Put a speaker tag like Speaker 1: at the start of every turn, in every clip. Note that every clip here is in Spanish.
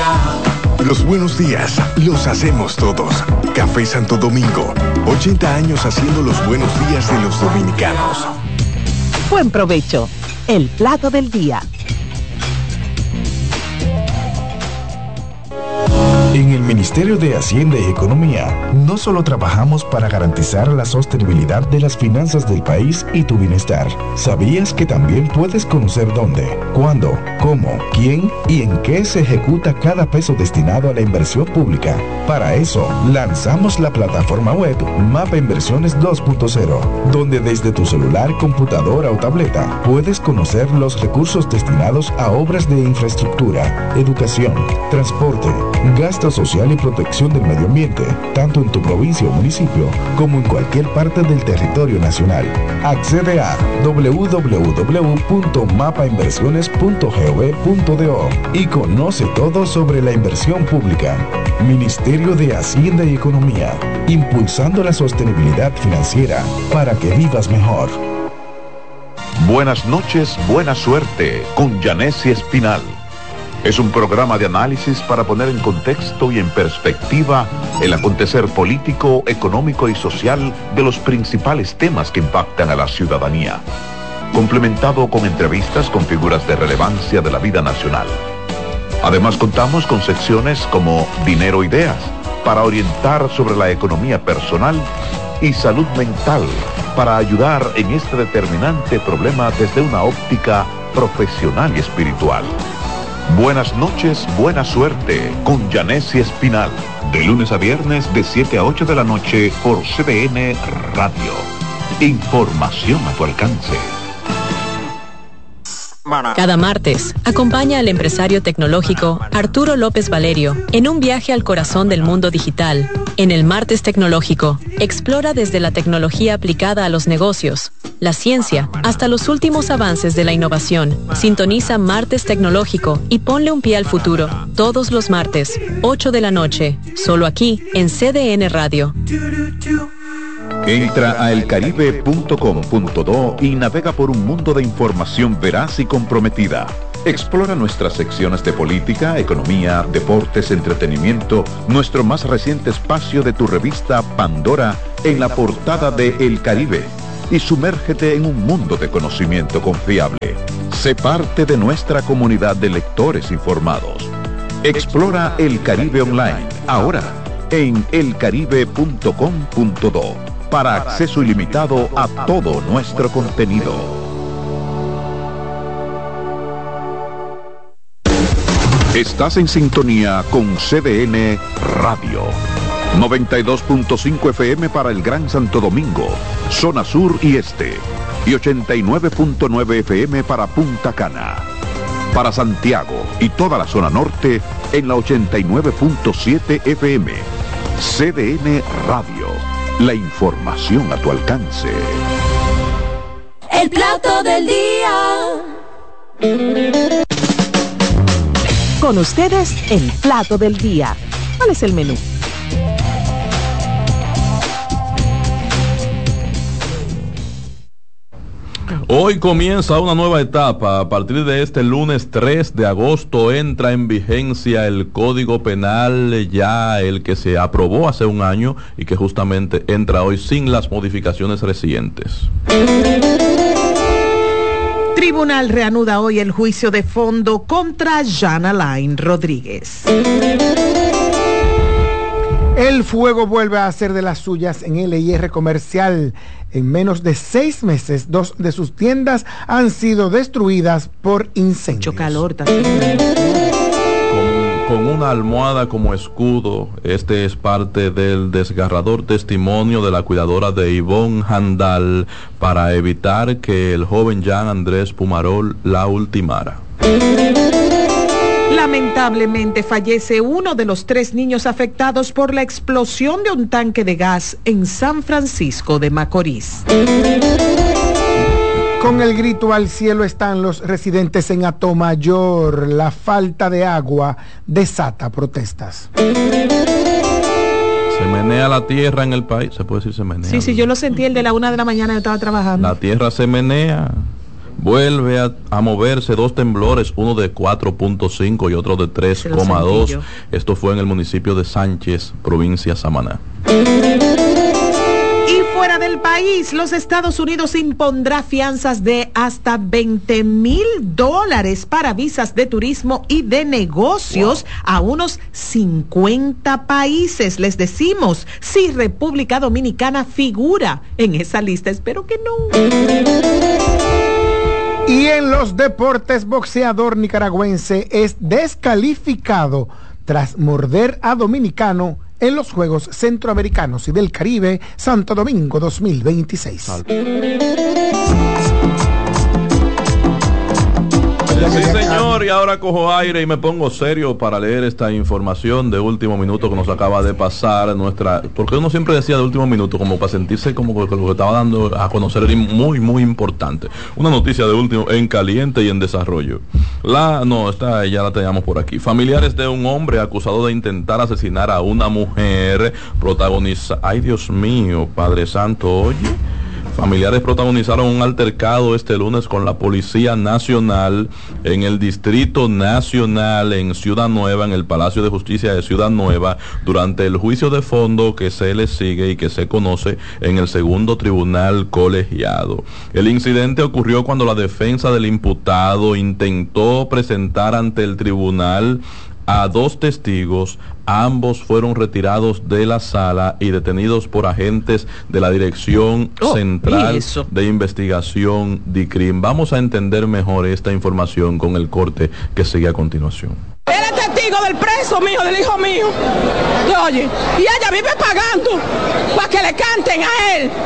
Speaker 1: Los buenos días los hacemos todos. Café Santo Domingo, 80 años haciendo los buenos días de los dominicanos.
Speaker 2: Buen provecho. El plato del día.
Speaker 3: En el Ministerio de Hacienda y Economía, no solo trabajamos para garantizar la sostenibilidad de las finanzas del país y tu bienestar. ¿Sabías que también puedes conocer dónde, cuándo, cómo, quién y en qué se ejecuta cada peso destinado a la inversión pública? Para eso, lanzamos la plataforma web Mapa Inversiones 2.0, donde desde tu celular, computadora o tableta puedes conocer los recursos destinados a obras de infraestructura, educación, transporte, gasto social y protección del medio ambiente, tanto en tu provincia o municipio como en cualquier parte del territorio nacional. Accede a www.mapainversiones.gov.do y conoce todo sobre la inversión pública. Ministerio de Hacienda y Economía, impulsando la sostenibilidad financiera para que vivas mejor.
Speaker 4: Buenas noches, buena suerte, con Yanessi Espinal. Es un programa de análisis para poner en contexto y en perspectiva el acontecer político, económico y social de los principales temas que impactan a la ciudadanía, complementado con entrevistas con figuras de relevancia de la vida nacional. Además, contamos con secciones como Dinero Ideas, para orientar sobre la economía personal, y Salud Mental, para ayudar en este determinante problema desde una óptica profesional y espiritual. Buenas noches, buena suerte, con Yanessi Espinal, de lunes a viernes de 7 a 8 de la noche por CDN Radio. Información a tu alcance.
Speaker 5: Cada martes, acompaña al empresario tecnológico Arturo López Valerio en un viaje al corazón del mundo digital. En el Martes Tecnológico, explora desde la tecnología aplicada a los negocios, la ciencia, hasta los últimos avances de la innovación. Sintoniza Martes Tecnológico y ponle un pie al futuro. Todos los martes, 8 de la noche, solo aquí en CDN Radio.
Speaker 4: Entra a elcaribe.com.do y navega por un mundo de información veraz y comprometida. Explora nuestras secciones de política, economía, deportes, entretenimiento, nuestro más reciente espacio de tu revista Pandora en la portada de El Caribe, y sumérgete en un mundo de conocimiento confiable. Sé parte de nuestra comunidad de lectores informados. Explora El Caribe Online, ahora en elcaribe.com.do, para acceso ilimitado a todo nuestro contenido. Estás en sintonía con CDN Radio. 92.5 FM para el Gran Santo Domingo, zona sur y este, y 89.9 FM para Punta Cana. Para Santiago y toda la zona norte en la 89.7 FM. CDN Radio. La información a tu alcance.
Speaker 6: El plato del día.
Speaker 2: Con ustedes, el plato del día. ¿Cuál es el menú?
Speaker 7: Hoy comienza una nueva etapa. A partir de este lunes 3 de agosto entra en vigencia el Código Penal, ya el que se aprobó hace un año y que justamente entra hoy sin las modificaciones recientes.
Speaker 8: Tribunal reanuda hoy el juicio de fondo contra Jan Alain Rodríguez.
Speaker 9: El fuego vuelve a hacer de las suyas en LIR Comercial. En menos de 6 meses, 2 de sus tiendas han sido destruidas por incendios.
Speaker 8: Mucho calor también.
Speaker 7: Con una almohada como escudo, este es parte del desgarrador testimonio de la cuidadora de Ivonne Handal para evitar que el joven Jean Andrés Pumarol la ultimara.
Speaker 8: Lamentablemente fallece uno de los 3 niños afectados por la explosión de un tanque de gas en San Francisco de Macorís.
Speaker 9: Con el grito al cielo están los residentes en Atomayor. La falta de agua desata protestas.
Speaker 7: Se menea la tierra en el país, se puede decir se menea.
Speaker 8: Sí, yo lo sentí el de la 1 de la mañana, yo estaba trabajando.
Speaker 7: La tierra se menea. Vuelve a moverse 2 temblores, uno de 4.5 y otro de 3,2. Esto fue en el municipio de Sánchez, provincia Samaná.
Speaker 8: Y fuera del país, los Estados Unidos impondrá fianzas de hasta $20,000 para visas de turismo y de negocios a unos 50 países. Les decimos, si República Dominicana figura en esa lista, espero que no.
Speaker 9: Y en los deportes, boxeador nicaragüense es descalificado tras morder a dominicano en los Juegos Centroamericanos y del Caribe Santo Domingo 2026.
Speaker 7: Sí, señor, y ahora cojo aire y me pongo serio para leer esta información de último minuto que nos acaba de pasar porque uno siempre decía de último minuto, como para sentirse como que lo que estaba dando a conocer era muy, muy importante. Una noticia de último en caliente y en desarrollo. Esta ya la teníamos por aquí. Familiares de un hombre acusado de intentar asesinar a una mujer ay, Dios mío, Padre Santo, oye. Familiares protagonizaron un altercado este lunes con la Policía Nacional en el Distrito Nacional en Ciudad Nueva, en el Palacio de Justicia de Ciudad Nueva, durante el juicio de fondo que se le sigue y que se conoce en el segundo tribunal colegiado. El incidente ocurrió cuando la defensa del imputado intentó presentar ante el tribunal a 2 testigos. Ambos fueron retirados de la sala y detenidos por agentes de la Dirección Central de Investigación DICRIM. Vamos a entender mejor esta información con el corte que sigue a continuación.
Speaker 10: Él es testigo del preso mío, del hijo mío. Oye, y ella vive pagando para que le canten a él.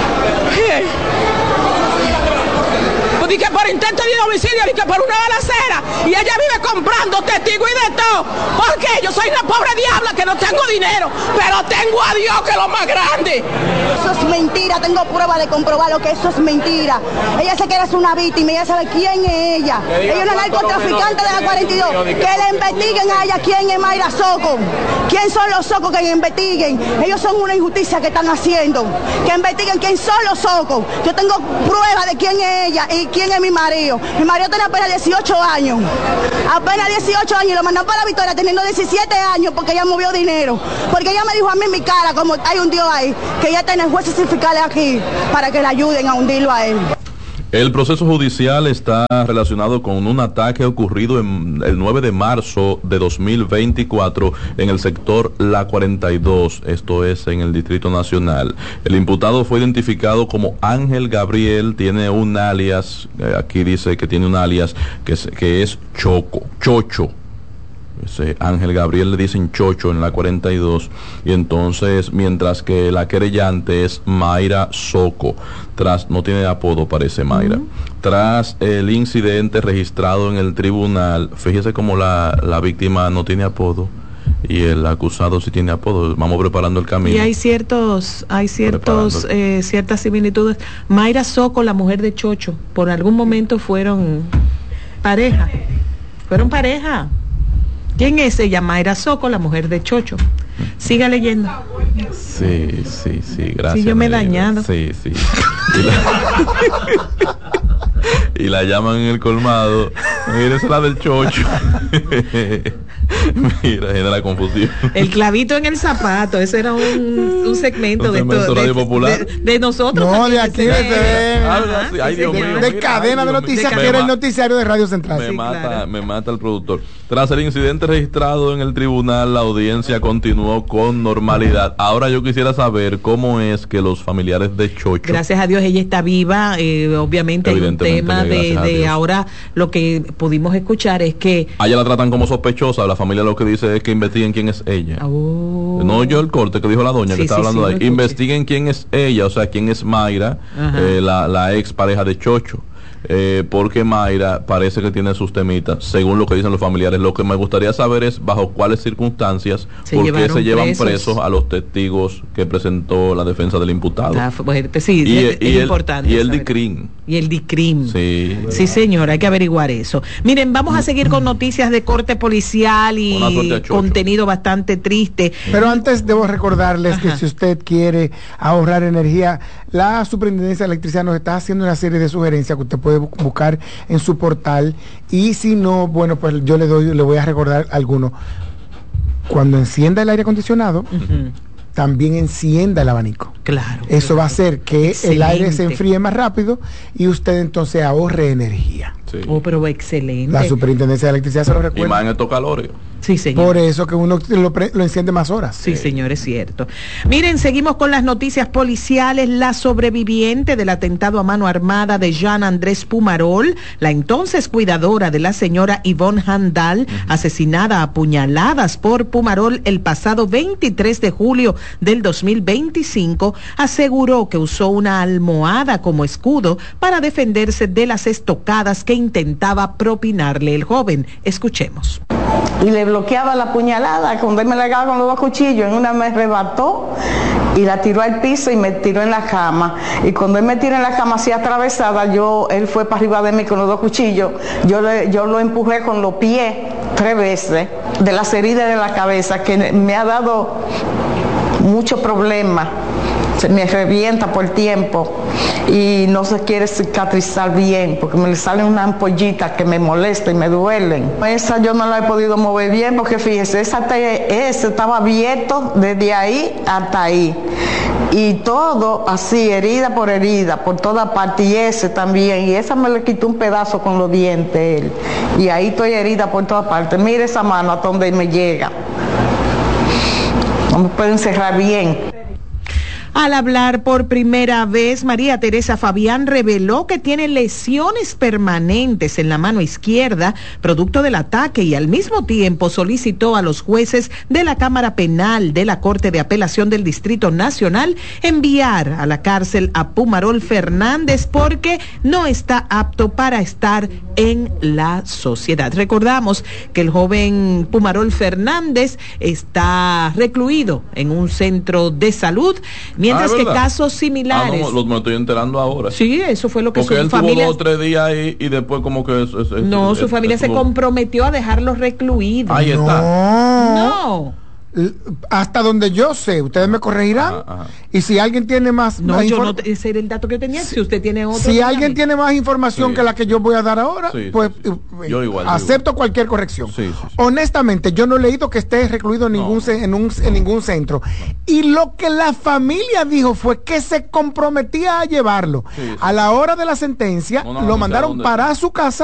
Speaker 10: Dije por intento de homicidio, dije por una balacera, y ella vive comprando testigos y de todo, porque yo soy una pobre diabla que no tengo dinero, pero tengo a Dios que es lo más grande.
Speaker 11: Eso es mentira, tengo prueba de comprobarlo que eso es mentira. Ella se quiere hacer una víctima, ella sabe quién es ella. Ella es una narcotraficante de la 42, que le investiguen a ella quién es Mayra Soco, quién son los Socos, que investiguen. Ellos son una injusticia que están haciendo, que investiguen quién son los Socos. Yo tengo prueba de quién es ella y quién es mi marido. Mi marido tiene apenas 18 años. Apenas 18 años y lo mandan para la Victoria teniendo 17 años porque ella movió dinero. Porque ella me dijo a mí en mi cara, como hay un Dios ahí, que ella tiene jueces y fiscales aquí para que le ayuden a hundirlo a él.
Speaker 7: El proceso judicial está relacionado con un ataque ocurrido el 9 de marzo de 2024 en el sector La 42, esto es en el Distrito Nacional. El imputado fue identificado como Ángel Gabriel, tiene un alias, aquí dice que tiene un alias que es Chocho. Ese Ángel Gabriel le dicen Chocho en La 42, y entonces mientras que la querellante es Mayra Soco, no tiene apodo, parece Mayra. Tras el incidente registrado en el tribunal, fíjese cómo la víctima no tiene apodo y el acusado sí tiene apodo. Vamos preparando el camino. Y
Speaker 8: hay ciertas similitudes. Mayra Soco, la mujer de Chocho, por algún momento fueron pareja. ¿Quién es ella? Mayra Soco, la mujer de Chocho. Siga leyendo.
Speaker 7: Sí, gracias.
Speaker 8: Sí, yo me he dañado.
Speaker 7: Sí. Y la llaman en el colmado. Mira, esa es la del Chocho. Mira, genera confusión.
Speaker 8: El clavito en el zapato, ese era un segmento de
Speaker 7: Radio Popular.
Speaker 8: De nosotros.
Speaker 9: No, de aquí de cadena de noticias que era el noticiario de Radio Central.
Speaker 7: Me mata el productor. Tras el incidente registrado en el tribunal, la audiencia continuó con normalidad. Ahora yo quisiera saber cómo es que los familiares de Chocho.
Speaker 8: Gracias a Dios ella está viva. Obviamente hay un tema de ahora lo que pudimos escuchar es que
Speaker 7: a ella la tratan como sospechosa. La familia lo que dice es que investiguen quién es ella. No yo el corte que dijo la doña que estaba hablando de ahí. Investiguen quién es ella, o sea, quién es Mayra, la ex pareja de Chocho. Porque Mayra parece que tiene sus temitas, según lo que dicen los familiares. Lo que me gustaría saber es bajo cuáles circunstancias, por qué se llevan presos a los testigos que presentó la defensa del imputado.
Speaker 8: Es importante.
Speaker 7: Y el DICRIM.
Speaker 8: Sí, señor, hay que averiguar eso. Miren, vamos a seguir con noticias de corte policial y contenido bastante triste.
Speaker 9: Pero antes debo recordarles que si usted quiere ahorrar energía, la Superintendencia de Electricidad nos está haciendo una serie de sugerencias que usted puede puede buscar en su portal. Y si no, bueno, pues yo le voy a recordar alguno. Cuando encienda el aire acondicionado, también encienda el abanico.
Speaker 8: Claro.
Speaker 9: Eso va a hacer que
Speaker 8: excelente.
Speaker 9: El aire se enfríe más rápido y usted entonces ahorre energía.
Speaker 7: Sí.
Speaker 8: Oh, pero excelente.
Speaker 9: La Superintendencia de Electricidad se lo recuerda.
Speaker 7: Y más en estos calores.
Speaker 8: Sí, señor.
Speaker 9: Por eso que uno lo enciende más horas.
Speaker 8: Sí, señor, es cierto. Miren, seguimos con las noticias policiales. La sobreviviente del atentado a mano armada de Jean Andrés Pumarol, la entonces cuidadora de la señora Yvonne Handal, asesinada a puñaladas por Pumarol el pasado 23 de julio del 2025, aseguró que usó una almohada como escudo para defenderse de las estocadas que intentaba propinarle el joven. Escuchemos.
Speaker 12: Y le bloqueaba la puñalada, cuando él me la agarraba con los dos cuchillos, en una me arrebató y la tiró al piso y me tiró en la cama. Y cuando él me tiró en la cama así atravesada, él fue para arriba de mí con los dos cuchillos, yo lo empujé con los pies 3 veces de las heridas de la cabeza, que me ha dado mucho problema. Se me revienta por tiempo y no se quiere cicatrizar bien porque me le salen unas ampollitas que me molestan y me duelen. Esa yo no la he podido mover bien porque fíjese, ese estaba abierto desde ahí hasta ahí y todo así, herida por toda parte, y ese también, y esa me le quitó un pedazo con los dientes él, y ahí estoy herida por toda parte. Mire esa mano hasta donde me llega, no me pueden cerrar bien.
Speaker 8: Al hablar por primera vez, María Teresa Fabián reveló que tiene lesiones permanentes en la mano izquierda, producto del ataque, y al mismo tiempo solicitó a los jueces de la Cámara Penal de la Corte de Apelación del Distrito Nacional enviar a la cárcel a Pumarol Fernández porque no está apto para estar en la sociedad. Recordamos que el joven Pumarol Fernández está recluido en un centro de salud, mientras que casos similares...
Speaker 7: no, me estoy enterando ahora.
Speaker 8: Sí, eso fue lo que
Speaker 7: porque
Speaker 8: su
Speaker 7: él
Speaker 8: familia...
Speaker 7: tuvo 2 o 3 días ahí y después como que...
Speaker 8: su familia se comprometió a dejarlo recluido.
Speaker 7: Ahí está.
Speaker 8: No.
Speaker 9: Hasta donde yo sé, ustedes me corregirán. Y si alguien tiene más...
Speaker 8: No, ese era el dato que yo tenía. Si usted tiene otro...
Speaker 9: Si alguien tiene más información que la que yo voy a dar ahora, pues
Speaker 7: yo igual,
Speaker 9: acepto cualquier corrección. Honestamente, yo no he leído que esté recluido en ningún centro. Y lo que la familia dijo fue que se comprometía a llevarlo. A la hora de la sentencia, lo mandaron para su casa